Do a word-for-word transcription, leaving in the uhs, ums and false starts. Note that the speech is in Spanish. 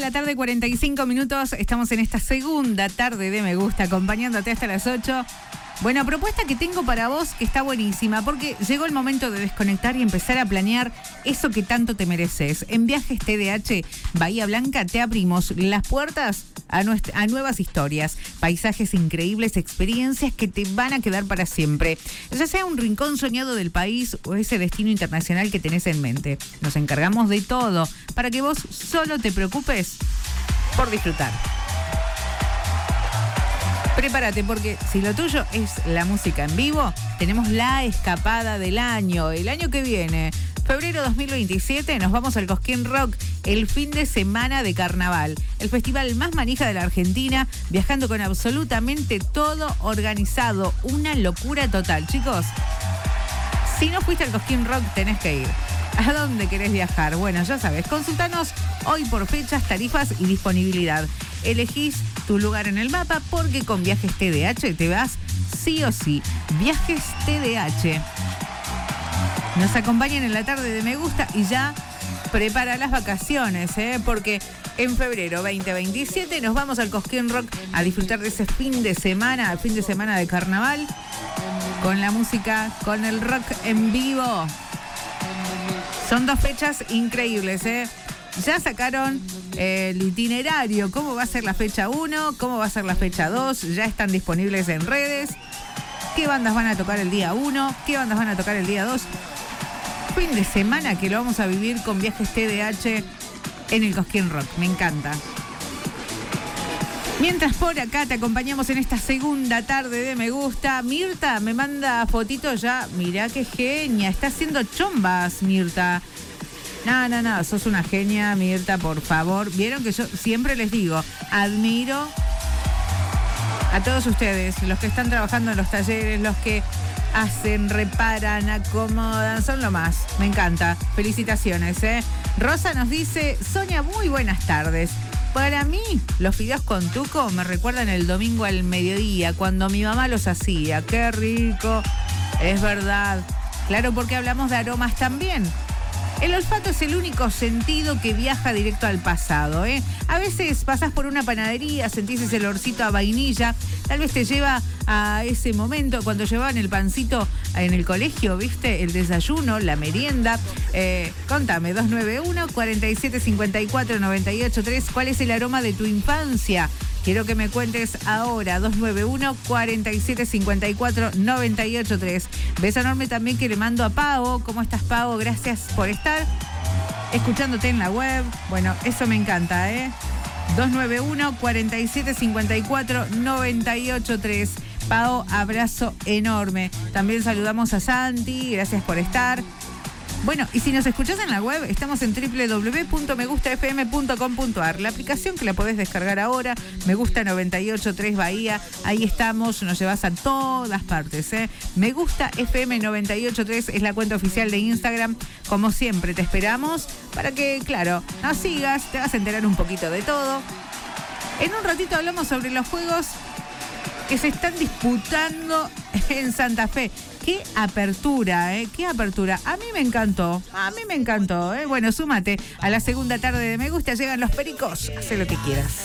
la tarde, cuarenta y cinco minutos. Estamos en esta segunda tarde de Me Gusta, acompañándote hasta las ocho. Bueno, propuesta que tengo para vos que está buenísima, porque llegó el momento de desconectar y empezar a planear eso que tanto te mereces. En Viajes T D H Bahía Blanca te abrimos las puertas a, nuestra, a nuevas historias, paisajes increíbles, experiencias que te van a quedar para siempre. Ya sea un rincón soñado del país o ese destino internacional que tenés en mente. Nos encargamos de todo para que vos solo te preocupes por disfrutar. Prepárate, porque si lo tuyo es la música en vivo, tenemos la escapada del año. El año que viene, febrero dos mil veintisiete, nos vamos al Cosquín Rock, el fin de semana de carnaval. El festival más manija de la Argentina, viajando con absolutamente todo organizado. Una locura total, chicos. Si no fuiste al Cosquín Rock, tenés que ir. ¿A dónde querés viajar? Bueno, ya sabes, consultanos hoy por fechas, tarifas y disponibilidad. Elegís tu lugar en el mapa, porque con Viajes T D H te vas sí o sí. Viajes T D H. Nos acompañan en la tarde de Me Gusta y ya prepara las vacaciones, ¿eh? Porque en febrero veinte veintisiete nos vamos al Cosquín Rock a disfrutar de ese fin de semana, el fin de semana de carnaval, con la música, con el rock en vivo. Son dos fechas increíbles, ¿eh? Ya sacaron eh, el itinerario, cómo va a ser la fecha uno, cómo va a ser la fecha dos, ya están disponibles en redes. ¿Qué bandas van a tocar el día uno? ¿Qué bandas van a tocar el día dos? Fin de semana que lo vamos a vivir con Viajes T D H en el Cosquín Rock. Me encanta. Mientras por acá te acompañamos en esta segunda tarde de Me Gusta. Mirta me manda fotitos ya. Mirá qué genia. Está haciendo chombas, Mirta. No, no, no. Sos una genia, Mirta, por favor. Vieron que yo siempre les digo, admiro a todos ustedes, los que están trabajando en los talleres, los que hacen, reparan, acomodan, son lo más. Me encanta. Felicitaciones, ¿eh? Rosa nos dice, Sonia, muy buenas tardes. Para mí, los fideos con tuco me recuerdan el domingo al mediodía, cuando mi mamá los hacía. ¡Qué rico! Es verdad. Claro, porque hablamos de aromas también. El olfato es el único sentido que viaja directo al pasado, ¿eh? A veces pasás por una panadería, sentís ese olorcito a vainilla, tal vez te lleva a ese momento cuando llevaban el pancito en el colegio, ¿viste? El desayuno, la merienda. Eh, contame, dos nueve uno, cuatro siete cinco cuatro, nueve ocho tres, ¿cuál es el aroma de tu infancia? Quiero que me cuentes ahora, dos nueve uno, cuatro siete cinco cuatro, nueve ocho tres. Beso enorme también que le mando a Pau. ¿Cómo estás, Pau? Gracias por estar escuchándote en la web. Bueno, eso me encanta, ¿eh? dos nueve uno, cuatro siete cinco cuatro, nueve ocho tres. Pau, abrazo enorme. También saludamos a Santi, gracias por estar. Bueno, y si nos escuchás en la web, estamos en doble u doble u doble u punto me gusta f m punto com punto a r. La aplicación que la podés descargar ahora, Me Gusta noventa y ocho tres Bahía. Ahí estamos, nos llevas a todas partes, ¿eh? Me Gusta F M noventa y ocho tres es la cuenta oficial de Instagram. Como siempre, te esperamos para que, claro, nos sigas, te vas a enterar un poquito de todo. En un ratito hablamos sobre los juegos que se están disputando en Santa Fe. Qué apertura, ¿eh? Qué apertura. A mí me encantó, a mí me encantó, ¿eh? Bueno, súmate a la segunda tarde de Me Gusta. Llegan los pericos, haz lo que quieras.